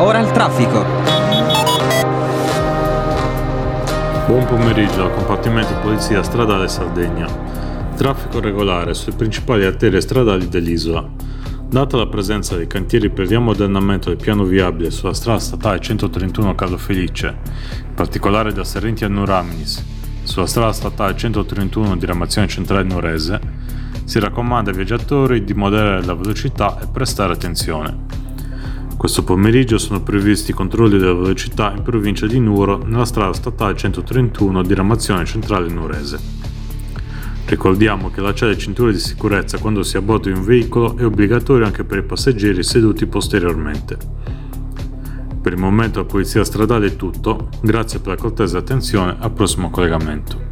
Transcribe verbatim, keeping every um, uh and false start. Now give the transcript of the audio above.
ora il traffico. Buon pomeriggio al compartimento Polizia Stradale Sardegna. Traffico regolare sulle principali arterie stradali dell'isola. Data la presenza dei cantieri per riammodernamento del piano viabile sulla strada statale centotrentuno Carlo Felice, in particolare da Serrenti a Nuraminis, sulla strada statale centotrentuno diramazione centrale Nurese, si raccomanda ai viaggiatori di moderare la velocità e prestare attenzione. Questo pomeriggio sono previsti controlli della velocità in provincia di Nuoro nella strada statale centotrentuno diramazione centrale Nurese. Ricordiamo che allacciare le cinture di sicurezza quando si è a bordo di un veicolo è obbligatorio anche per i passeggeri seduti posteriormente. Per il momento la Polizia Stradale è tutto, grazie per la cortese attenzione, al prossimo collegamento.